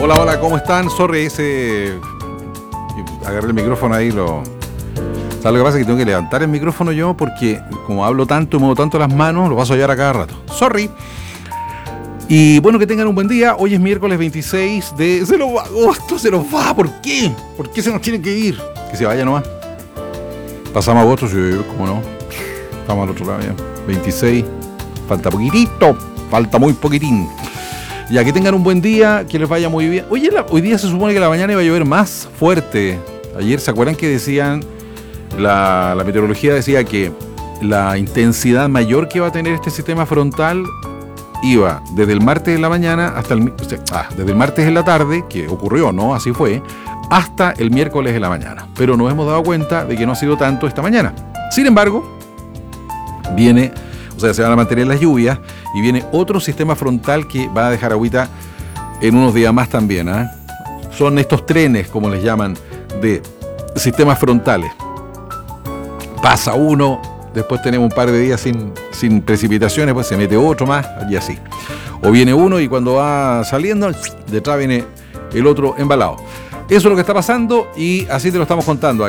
Hola, hola, ¿cómo están? Sorry, agarré el micrófono ahí, ¿sabes lo que pasa? Que tengo que levantar el micrófono yo porque como hablo tanto y muevo tanto las manos, lo paso a llevar a cada rato. Sorry. Y bueno, que tengan un buen día. Hoy es miércoles 26 de... Se nos va agosto, se nos va. ¿Por qué? ¿Por qué se nos tiene que ir? Que se vaya nomás. Pasamos a agosto, sí, ¿cómo no? Estamos al otro lado ya. 26. Falta poquitito. Falta muy poquitín. Ya, que tengan un buen día, que les vaya muy bien. Oye, hoy día se supone que la mañana iba a llover más fuerte. Ayer, ¿se acuerdan que decían, la meteorología decía que la intensidad mayor que iba a tener este sistema frontal iba desde el martes en la mañana hasta desde el martes en la tarde, que ocurrió, ¿no? Así fue, hasta el miércoles en la mañana. Pero nos hemos dado cuenta de que no ha sido tanto esta mañana. Sin embargo, se van a mantener las lluvias y viene otro sistema frontal que va a dejar agüita en unos días más también, ¿eh? Son estos trenes, como les llaman, de sistemas frontales. Pasa uno, después tenemos un par de días sin precipitaciones, pues se mete otro más y así. O viene uno y cuando va saliendo, detrás viene el otro embalado. Eso es lo que está pasando y así te lo estamos contando.